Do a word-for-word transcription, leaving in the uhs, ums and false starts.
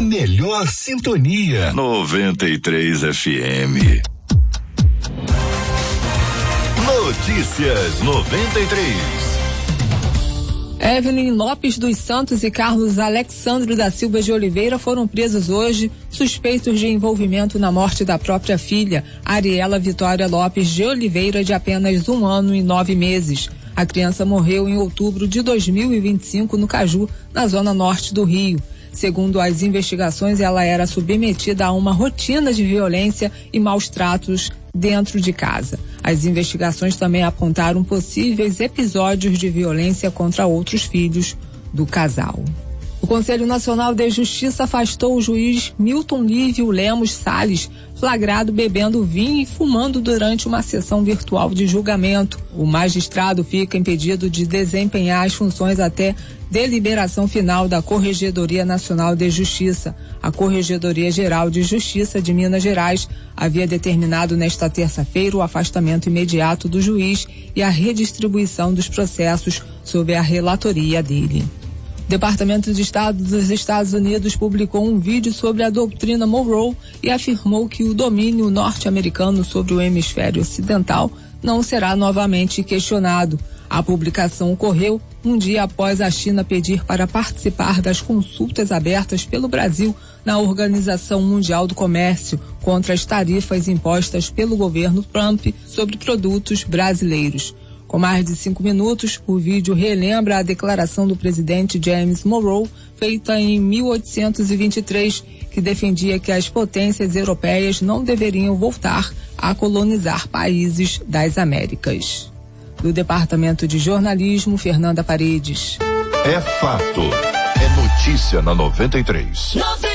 A melhor sintonia. noventa e três F M. Notícias noventa e três. Evelyn Lopes dos Santos e Carlos Alexandre da Silva de Oliveira foram presos hoje, suspeitos de envolvimento na morte da própria filha, Ariela Vitória Lopes de Oliveira, de apenas um ano e nove meses. A criança morreu em outubro de dois mil e vinte e cinco no Caju, na zona norte do Rio. Segundo as investigações, ela era submetida a uma rotina de violência e maus tratos dentro de casa. As investigações também apontaram possíveis episódios de violência contra outros filhos do casal. O Conselho Nacional de Justiça afastou o juiz Milton Lívio Lemos Salles, flagrado bebendo vinho e fumando durante uma sessão virtual de julgamento. O magistrado fica impedido de desempenhar as funções até deliberação final da Corregedoria Nacional de Justiça. A Corregedoria Geral de Justiça de Minas Gerais havia determinado nesta terça-feira o afastamento imediato do juiz e a redistribuição dos processos sob a relatoria dele. O Departamento de Estado dos Estados Unidos publicou um vídeo sobre a doutrina Monroe e afirmou que o domínio norte-americano sobre o hemisfério ocidental não será novamente questionado. A publicação ocorreu um dia após a China pedir para participar das consultas abertas pelo Brasil na Organização Mundial do Comércio contra as tarifas impostas pelo governo Trump sobre produtos brasileiros. Com mais de cinco minutos, o vídeo relembra a declaração do presidente James Monroe, feita em mil oitocentos e vinte e três, que defendia que as potências europeias não deveriam voltar a colonizar países das Américas. Do Departamento de Jornalismo, Fernanda Paredes. É fato. É notícia na noventa e três.